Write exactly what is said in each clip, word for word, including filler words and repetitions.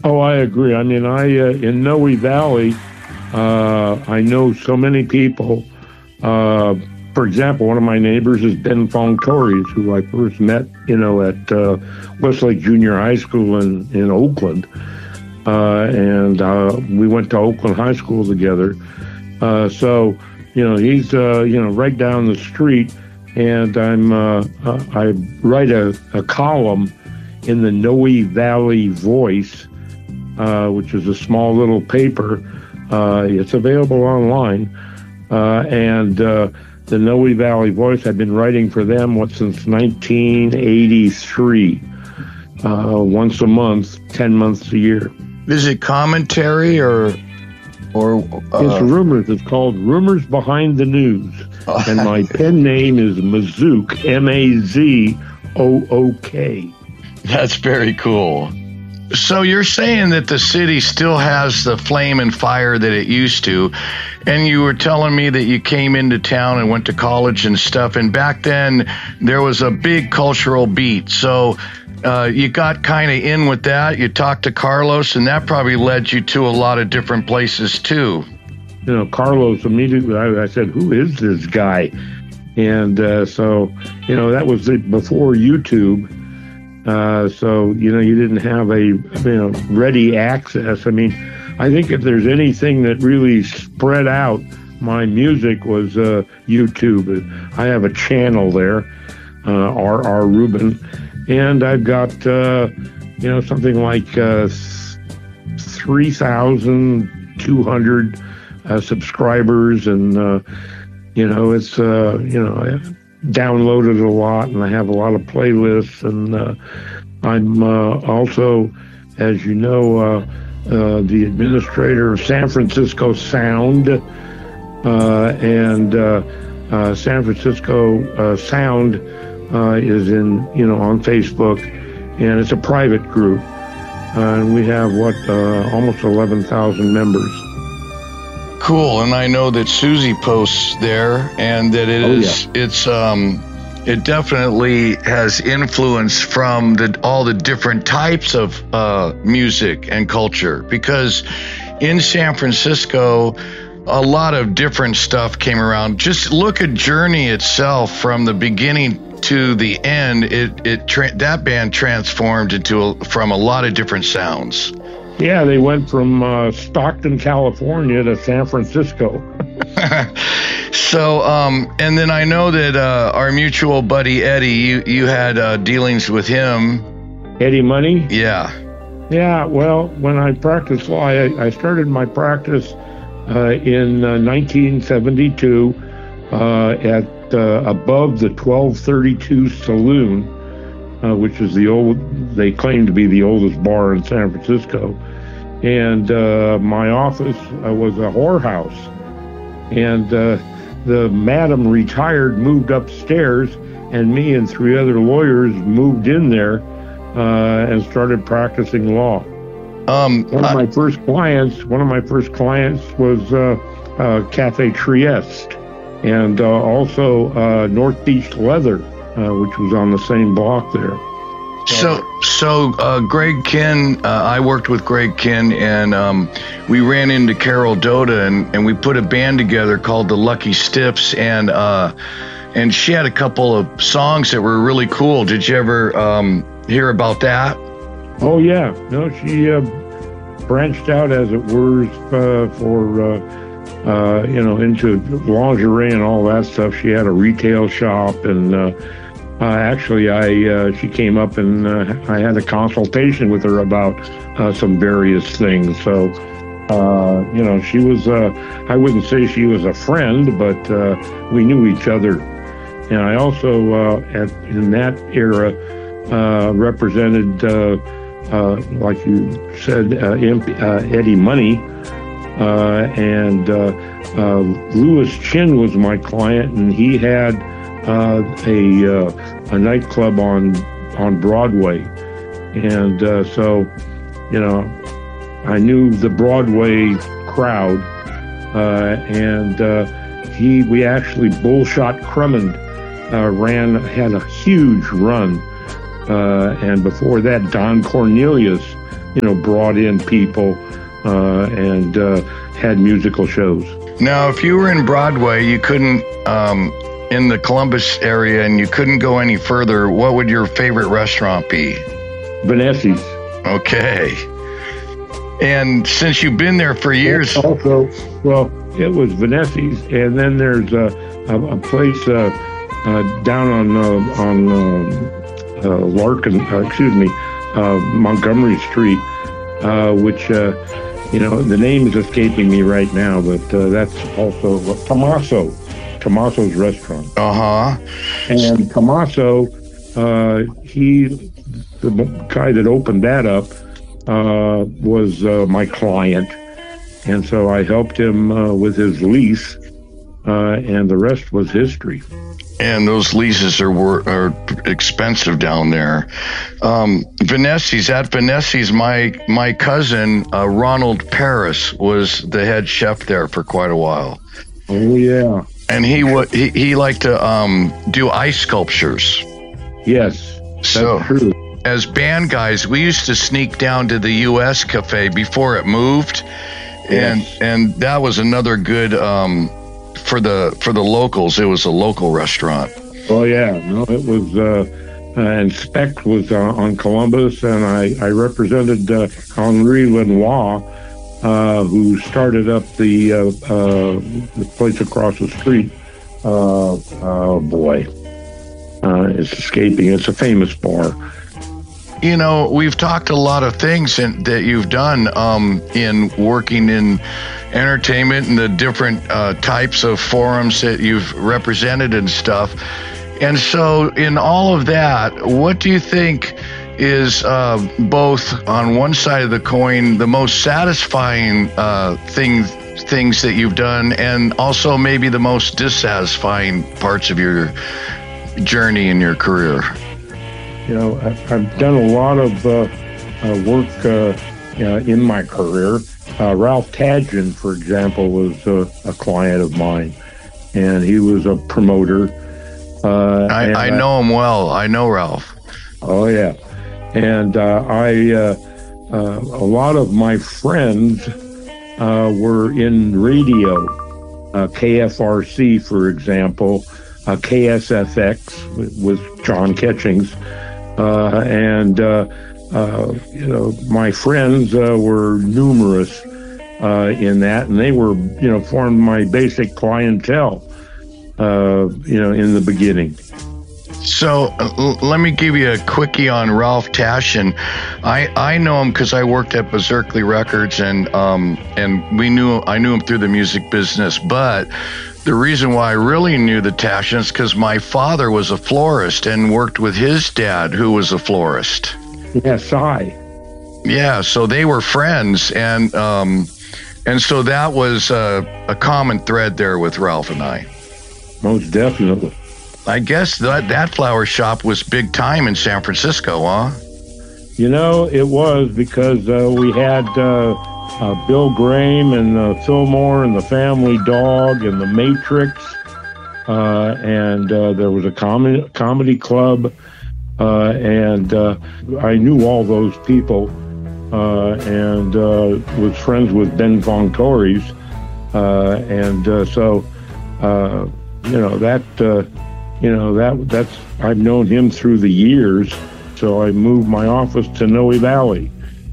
Oh, I agree. I mean, I uh, in Noe Valley, uh, I know so many people. Uh, for example, one of my neighbors is Ben Fong Torres, who I first met, you know, at uh, Westlake Junior High School in in Oakland, uh, and uh, we went to Oakland High School together. Uh, so, you know, he's uh, you know right down the street, and I'm uh, uh, I write a, a column in the Noe Valley Voice. Uh, which is a small little paper. Uh, it's available online. Uh, and uh, the Noe Valley Voice, I've been writing for them what, since nineteen eighty-three. Uh, once a month, ten months a year. Is it commentary or... or uh... It's rumors. It's called Rumors Behind the News. And my pen name is Mazook, M A Z O O K. That's very cool. So you're saying that the city still has the flame and fire that it used to, and you were telling me that you came into town and went to college and stuff, and back then there was a big cultural beat. So uh, you got kind of in with that. You talked to Carlos, and that probably led you to a lot of different places too. You know, Carlos immediately, I, I said, who is this guy? And uh, so, you know, that was before YouTube. Uh, so, you know, you didn't have a, you know, ready access. I mean, I think if there's anything that really spread out my music was uh, YouTube. I have a channel there, uh, R R Rubin, and I've got, uh, you know, something like uh, three thousand two hundred uh, subscribers, and, uh, you know, it's, uh, you know, I downloaded a lot, and I have a lot of playlists, and uh, I'm uh, also, as you know, uh, uh, the administrator of San Francisco Sound, uh, and uh, uh, San Francisco uh, Sound uh, is in, you know, on Facebook, and it's a private group, uh, and we have what uh, almost eleven thousand members. Cool, and I know that Susie posts there, and that it oh, is yeah. it's um it definitely has influence from the all the different types of uh, music and culture, because in San Francisco a lot of different stuff came around. Just look at Journey itself from the beginning to the end. It it tra- that band transformed into a, from a lot of different sounds. Yeah, they went from uh, Stockton, California to San Francisco. So, um, and then I know that uh, our mutual buddy Eddie, you, you had uh, dealings with him. Eddie Money? Yeah. Yeah, well, when I practiced law, I, I started my practice uh, in uh, nineteen seventy-two uh, at uh, above the twelve thirty-two Saloon, uh, which is the old, they claim to be the oldest bar in San Francisco. And uh, my office uh, was a whorehouse. And uh, the madam retired, moved upstairs, and me and three other lawyers moved in there uh, and started practicing law. Um, one of I, my first clients, one of my first clients was uh, uh, Cafe Trieste, and uh, also uh, North Beach Leather, uh, which was on the same block there. So, so uh, Greg Kinn, uh, I worked with Greg Kinn, and um, we ran into Carol Doda, and, and we put a band together called the Lucky Stiffs, and uh, and she had a couple of songs that were really cool. Did you ever um, hear about that? Oh yeah, no, she uh, branched out, as it were, uh, for uh, uh, you know, into lingerie and all that stuff. She had a retail shop, and uh, Uh, actually, I uh, she came up and uh, I had a consultation with her about uh, some various things. So, uh, you know, she was, uh, I wouldn't say she was a friend, but uh, we knew each other. And I also, uh, at in that era, uh, represented, uh, uh, like you said, uh, Imp, uh, Eddie Money. Uh, and uh, uh, Louis Chin was my client, and he had Uh, a uh, a nightclub on on Broadway, and uh, so you know I knew the Broadway crowd, uh, and uh, he we actually Bullshot Crummond uh, ran had a huge run, uh, and before that Don Cornelius you know, brought in people uh, and uh, had musical shows. Now, if you were in Broadway, you couldn't, um, in the Columbus area, and you couldn't go any further, what would your favorite restaurant be? Vanessi's. Okay. And since you've been there for years... Also, well, it was Vanessi's, and then there's a, a, a place uh, uh, down on uh, on uh, uh, Larkin, uh, excuse me, uh, Montgomery Street, uh, which, uh, you know, the name is escaping me right now, but uh, that's also Tommaso, Tommaso's restaurant. Uh-huh. And Tommaso, uh, he, the guy that opened that up, uh, was uh, my client. And so I helped him uh, with his lease, uh, and the rest was history. And those leases are wor- are expensive down there. Um, Vanessi's, at Vanessi's, my my cousin, uh, Ronald Paris, was the head chef there for quite a while. Oh, yeah. And he would he, he liked to um, do ice sculptures. Yes, that's so, true. As band guys, we used to sneak down to the U S Cafe before it moved, and Yes. and that was another good um, for the for the locals. It was a local restaurant. Oh, yeah. No, it was, uh, uh, and Speck was uh, on Columbus, and I, I represented uh, Henri Lenoir, uh, who started up the, uh, uh, the place across the street. Uh, oh, boy. Uh, it's escaping. It's a famous bar. You know, we've talked a lot of things in, that you've done um, in working in entertainment and the different uh, types of forums that you've represented and stuff. And so in all of that, what do you think is uh, both on one side of the coin, the most satisfying uh, thing, things that you've done, and also maybe the most dissatisfying parts of your journey in your career? You know, I've, I've done a lot of uh, uh, work uh, uh, in my career. Uh, Ralph Tadgen, for example, was uh, a client of mine, and he was a promoter. Uh, I, I know him well. I know Ralph. Oh, yeah. And uh, I, uh, uh, a lot of my friends uh, were in radio, uh, K F R C, for example, uh, K S F X with John Ketchings. Uh, and, uh, uh, you know, my friends uh, were numerous uh, in that, and they were, you know, formed my basic clientele, uh, you know, in the beginning. So uh, let me give you a quickie on Ralph Tadgen. I, I know him because I worked at Berserkly Records, and um and we knew I knew him through the music business. But the reason why I really knew the Tadgens is because my father was a florist and worked with his dad, who was a florist. Yes, I. Yeah, so they were friends, and um and so that was uh, a common thread there with Ralph and I. Most definitely. I guess that that flower shop was big time in San Francisco, huh? You know, it was because uh, we had uh, uh, Bill Graham and uh, Fillmore and the Family Dog and the Matrix, uh, and uh, there was a com- comedy club, uh, and uh, I knew all those people, uh, and uh, was friends with Ben Von Torres, uh, and uh, so uh, you know that. Uh, You know, that that's I've known him through the years, so I moved my office to Noe Valley.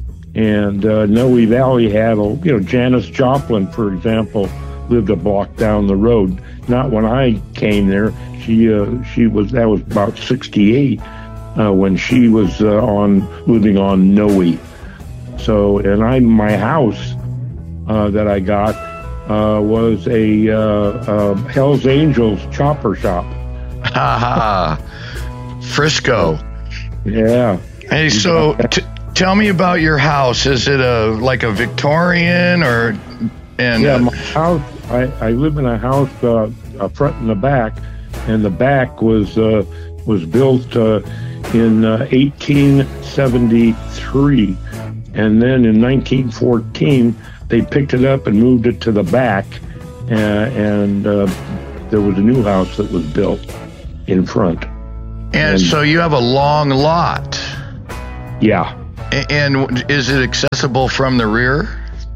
And uh, Noe Valley had, a, you know, Janis Joplin, for example, lived a block down the road. Not when I came there. She uh, she was, that was about sixty-eight uh, when she was uh, on living on Noe. So, and I, my house uh, that I got uh, was a uh, uh, Hell's Angels chopper shop. Ha ha. Frisco. Yeah. Hey, so t- tell me about your house. Is it a like a Victorian or? And yeah, uh, my house. I, I live in a house, uh, a front and the back, and the back was uh, was built uh, in uh, eighteen seventy-three, and then in nineteen fourteen they picked it up and moved it to the back, uh, and uh, there was a new house that was built in front. and, and so you have a long lot. Yeah, And is it accessible from the rear?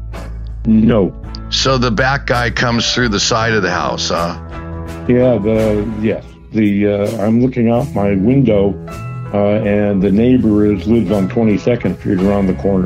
No. So the back guy comes through the side of the house, huh? Yeah, the yes. The uh, I'm looking out my window, uh, and the neighbor is lives on twenty-second Street around the corner.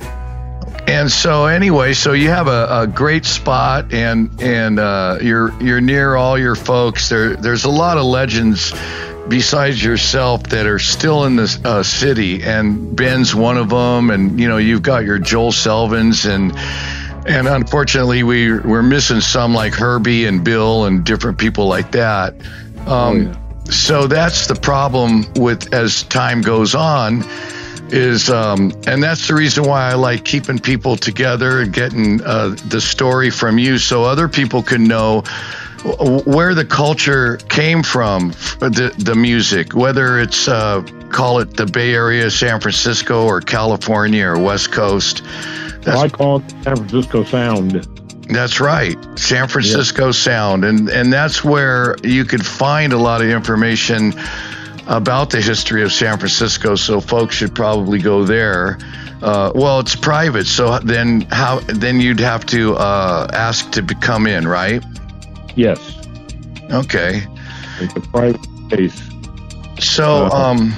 And so anyway, so you have a, a great spot, and and uh, you're you're near all your folks. There there's a lot of legends besides yourself that are still in this uh, city, and Ben's one of them. And you know, you've got your Joel Selvins, and and unfortunately we we're missing some like Herbie and Bill and different people like that. Um, oh, yeah. So that's the problem with as time goes on. Is um, and that's the reason why I like keeping people together and getting uh, the story from you, so other people can know where the culture came from, the the music, whether it's uh, call it the Bay Area, San Francisco, or California, or West Coast. That's, well, I call it San Francisco sound. That's right, San Francisco yeah. sound, and and that's where you could find a lot of information about the history of San Francisco, so folks should probably go there. Uh, well, it's private, so then how? Then you'd have to uh, ask to come in, right? Yes. Okay. It's a private space. So, uh, um,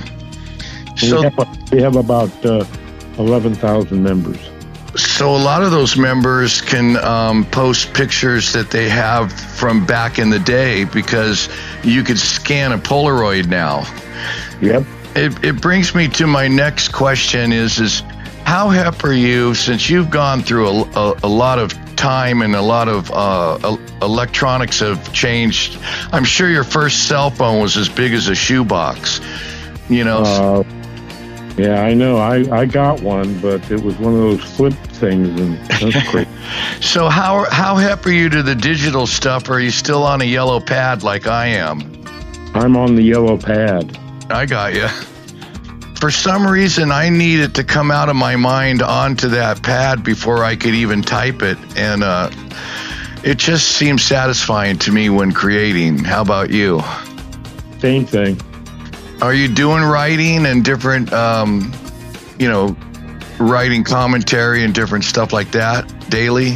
so we have, we have about uh, eleven thousand members. So a lot of those members can um, post pictures that they have from back in the day, because you could scan a Polaroid now. Yep. It, it brings me to my next question is, is how hip are you, since you've gone through a, a, a lot of time and a lot of uh, electronics have changed. I'm sure your first cell phone was as big as a shoebox, you know. Uh, yeah, I know. I, I got one, but it was one of those flip things, and that's great. So how how hip are you to the digital stuff? Or are you still on a yellow pad like I am? I'm on the yellow pad. I got you. For some reason, I need it to come out of my mind onto that pad before I could even type it, and uh, it just seems satisfying to me when creating. How about you? Same thing. Are you doing writing and different, um, you know, writing commentary and different stuff like that daily?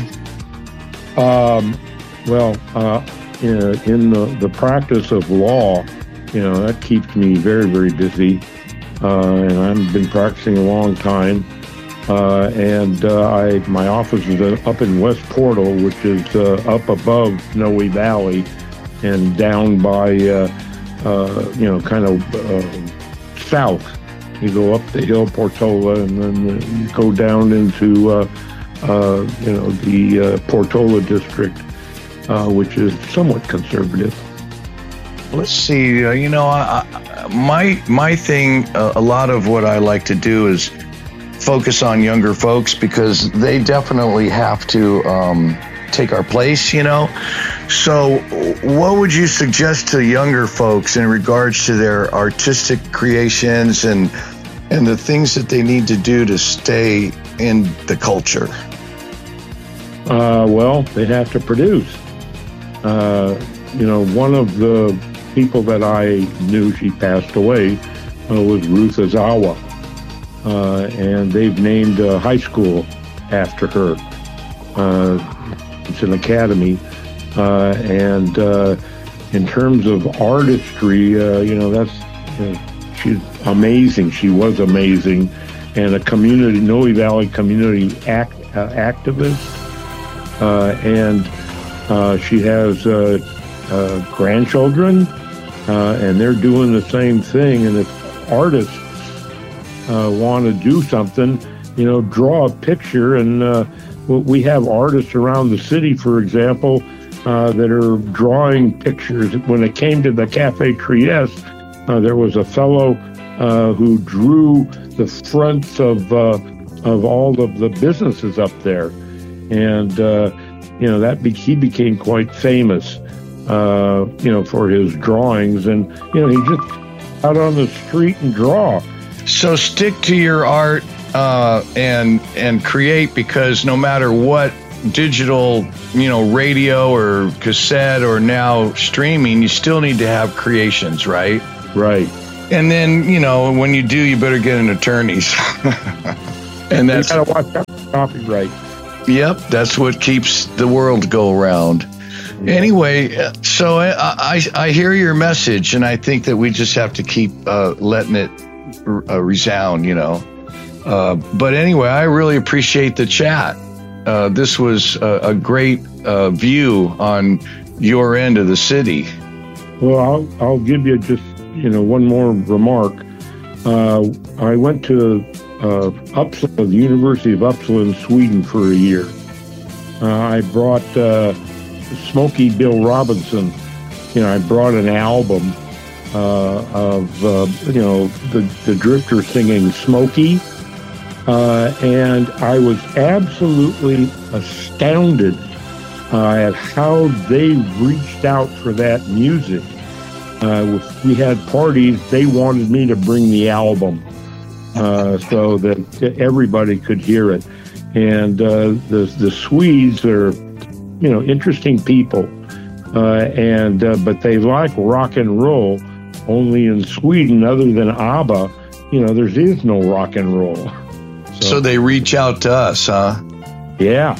Um, well, uh, in, in the, the practice of law, you know, that keeps me very, very busy. Uh, and I've been practicing a long time. Uh, and uh, I my office is up in West Portal, which is uh, up above Snowy Valley and down by... Uh, Uh, you know, kind of uh, south. You go up the hill, Portola, and then uh, you go down into, uh, uh, you know, the uh, Portola district, uh, which is somewhat conservative. Let's see. Uh, you know, I, I, my my thing, uh, a lot of what I like to do is focus on younger folks, because they definitely have to um, take our place, you know. So what would you suggest to younger folks in regards to their artistic creations and and the things that they need to do to stay in the culture? Uh, well, they have to produce. Uh, you know, one of the people that I knew, she passed away, uh, was Ruth Azawa. Uh, and they've named a high school after her. Uh, it's an academy. Uh, and uh, in terms of artistry, uh, you know, that's uh, she's amazing. She was amazing, and a community, Noe Valley community act, uh, activist. Uh, and uh, she has uh, uh, grandchildren, uh, and they're doing the same thing. And if artists uh, want to do something, you know, draw a picture. And uh, we have artists around the city, for example, Uh, that are drawing pictures. When it came to the Cafe Trieste, uh, there was a fellow uh, who drew the fronts of uh, of all of the businesses up there, and uh, you know that be- he became quite famous, uh, you know, for his drawings. And you know, he just out on the street and draw. So stick to your art uh, and and create, because no matter what digital, you know, radio or cassette or now streaming, you still need to have creations, right? Right. And then, you know, when you do, you better get an attorney. And that's you gotta watch out for copyright. Yep, that's what keeps the world go round. Yeah. Anyway, so I, I I hear your message, and I think that we just have to keep uh, letting it uh, resound, you know. Uh, but anyway, I really appreciate the chat. Uh, this was a, a great uh, view on your end of the city. Well, I'll I'll give you just you know one more remark. Uh, I went to uh, Uppsala, the University of Uppsala in Sweden for a year. Uh, I brought uh, Smokey Bill Robinson. You know, I brought an album uh, of uh, you know the the Drifter singing Smokey, uh, and I was absolutely astounded uh, at how they reached out for that music. Uh, we had parties. They wanted me to bring the album uh, so that everybody could hear it. And uh, the the Swedes are, you know, interesting people, uh, and uh, but they like rock and roll. Only in Sweden, other than ABBA, you know, there is no rock and roll. So, so they reach out to us, huh? Yeah.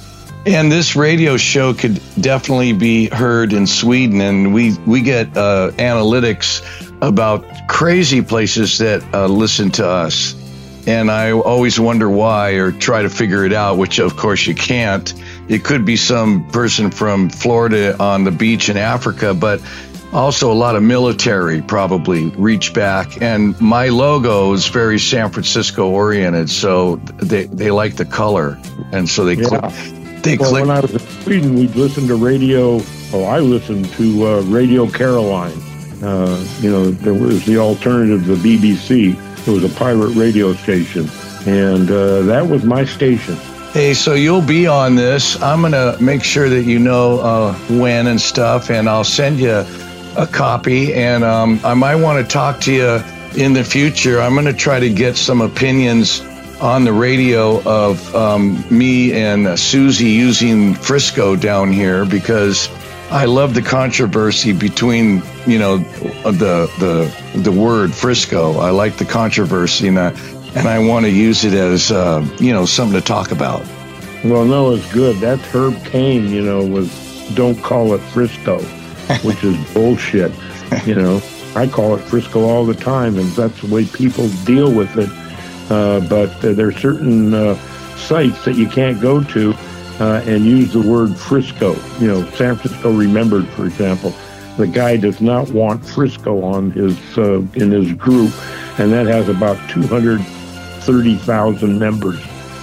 And this radio show could definitely be heard in Sweden, and we we get uh, analytics about crazy places that uh, listen to us. And I always wonder why, or try to figure it out, which of course you can't. It could be some person from Florida on the beach in Africa, but also a lot of military probably reach back. And my logo is very San Francisco oriented, so they, they like the color. And so they, yeah. cl- they well, click. When I was in Sweden, we'd listen to radio, oh, I listened to uh, Radio Caroline. Uh, you know, there was the alternative to the B B C. It was a pirate radio station, and uh, that was my station. Hey, so you'll be on this. I'm going to make sure that you know uh, when and stuff, and I'll send you a copy, and um, I might want to talk to you in the future. I'm going to try to get some opinions on the radio of um, me and uh, Susie using Frisco down here, because I love the controversy between, you know, the the the word Frisco. I like the controversy, and I, and I want to use it as, uh, you know, something to talk about. Well, no, it's good. That's Herb Cain, you know, was don't call it Frisco, which is bullshit. You know, I call it Frisco all the time, and that's the way people deal with it. Uh, but uh, there are certain uh, sites that you can't go to Uh, and use the word Frisco. You know, San Francisco Remembered, for example. The guy does not want Frisco on his uh, in his group, and that has about two hundred thirty thousand members.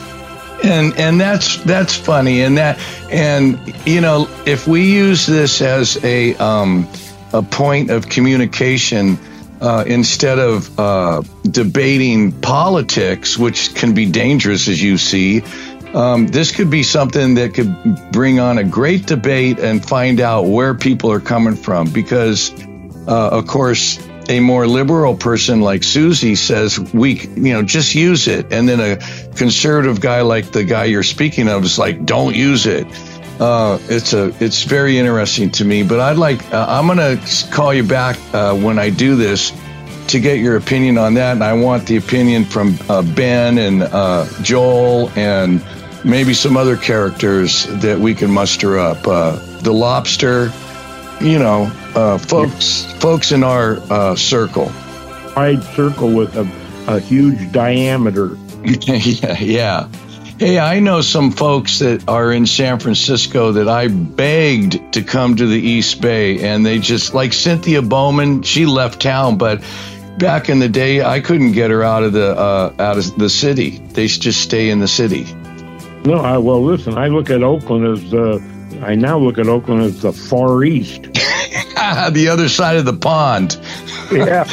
And and that's that's funny, and that and you know, if we use this as a um, a point of communication uh, instead of uh, debating politics, which can be dangerous, as you see. Um, this could be something that could bring on a great debate and find out where people are coming from, because, uh, of course, a more liberal person like Susie says, we, you know, just use it. And then a conservative guy like the guy you're speaking of is like, don't use it. Uh, it's a, it's very interesting to me, but I'd like, uh, I'm going to call you back uh, when I do this to get your opinion on that. And I want the opinion from uh, Ben and uh, Joel and maybe some other characters that we can muster up. Uh, the Lobster, you know, uh, folks, folks in our uh, circle. Wide circle with a, a huge diameter. yeah, yeah. Hey, I know some folks that are in San Francisco that I begged to come to the East Bay, and they just, like Cynthia Bowman, she left town, but back in the day, I couldn't get her out of the uh, out of the city. They just stay in the city. No, I, well, listen, I look at Oakland as, uh, I now look at Oakland as the Far East. The other side of the pond. Yeah.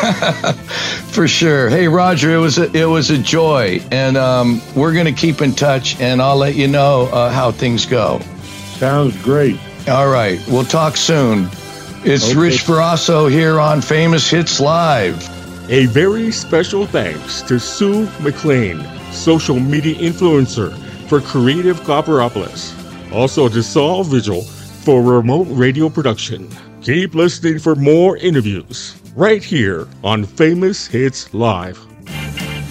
For sure. Hey, Roger, it was a, it was a joy, and um, we're going to keep in touch, and I'll let you know uh, how things go. Sounds great. All right. We'll talk soon. It's Okay. Rich Ferrasso here on Famous Hits Live. A very special thanks to Sue McLean, social media influencer for Creative Copperopolis. Also to Saul Vigil for remote radio production. Keep listening for more interviews right here on Famous Hits Live.